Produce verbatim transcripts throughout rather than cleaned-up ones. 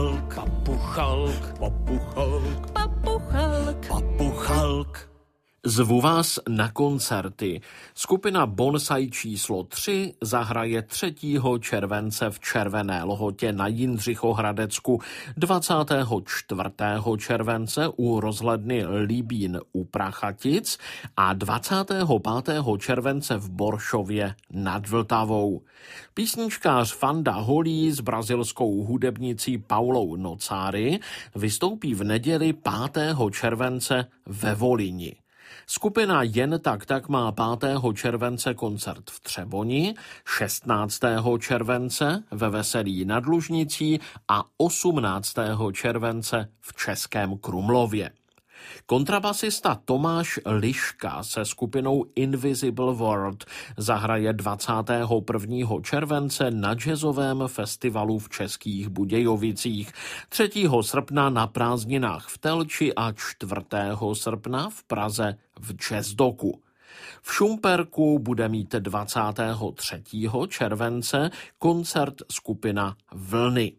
Papuchalk, papuchalk, papuchalk, papuchalk, papuchalk. Zvu vás na koncerty. Skupina Bonsai číslo tři zahraje třetího července v Červené Lhotě na Jindřichohradecku, dvacátého čtvrtého července u rozhledny Líbín u Prachatic a dvacátého pátého července v Boršově nad Vltavou. Písničkář Fanda Holí s brazilskou hudebnicí Paulou Nocáry vystoupí v neděli pátého července ve Volyni. Skupina Jen tak tak má pátého července koncert v Třeboni, šestnáctého července ve Veselí nad Lužnicí a osmnáctého července v Českém Krumlově. Kontrabasista Tomáš Liška se skupinou Invisible World zahraje dvacátého prvního července na jazzovém festivalu v Českých Budějovicích, třetího srpna na prázdninách v Telči a čtvrtého srpna v Praze v Jazzdoku. V Šumperku bude mít dvacátého třetího července koncert skupina Vlny.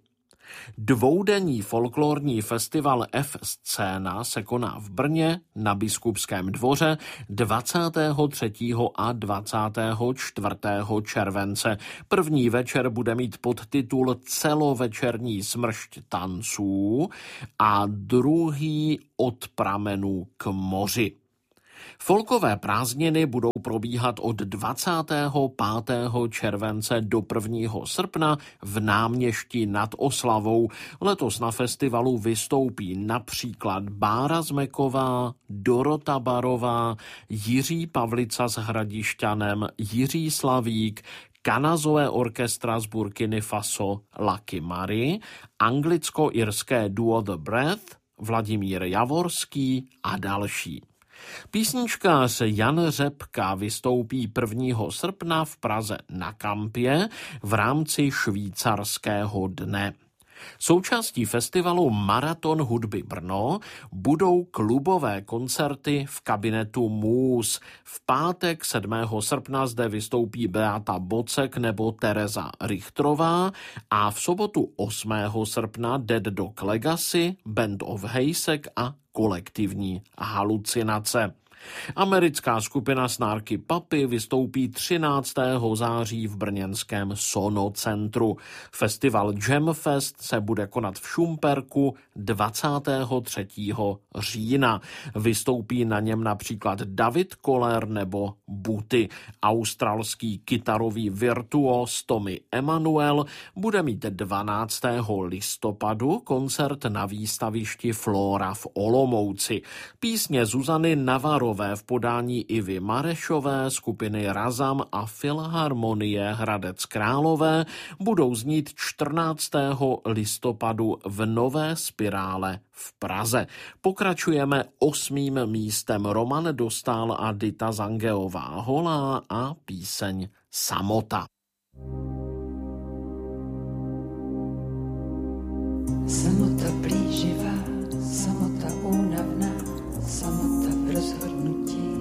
Dvoudenní folklorní festival F-scéna se koná v Brně na Biskupském dvoře dvacátého třetího a dvacátého čtvrtého července. První večer bude mít podtitul Celovečerní smršť tanců a druhý Od pramenů k moři. Folkové prázdniny budou probíhat od dvacátého pátého července do prvního srpna v Náměšti nad Oslavou. Letos na festivalu vystoupí například Bára Zmeková, Dorota Barová, Jiří Pavlica s Hradišťanem, Jiří Slavík, Kanazoe orchestra z Burkiny Faso Lucky Mary, anglicko-irské duo The Breath, Vladimír Javorský a další. Písničkář Jan Řepka vystoupí prvního srpna v Praze na Kampě v rámci švýcarského dne. Součástí festivalu Maraton hudby Brno budou klubové koncerty v kabinetu Můz. V pátek sedmého srpna zde vystoupí Beata Bocek nebo Tereza Richtrová a v sobotu osmého srpna Dead Dog Legacy, Band of Hejsek a kolektivní halucinace. Americká skupina Snarky Puppy vystoupí třináctého září v brněnském Sono centru. Festival Jamfest se bude konat v Šumperku dvacátého třetího října. Vystoupí na něm například David Koller nebo Buty. Australský kytarový virtuos Tommy Emanuel bude mít dvanáctého listopadu koncert na výstavišti Flora v Olomouci. Písně Zuzany Navarové v podání Ivy Marešové, skupiny Razam a Filharmonie Hradec Králové budou znít čtrnáctého listopadu v Nové Spirále v Praze. Pokračujeme osmým místem. Roman Dostál a Dita Zangeová Holá a píseň Samota. Samota plíživá, samota únavná, samota v rozhodnutí.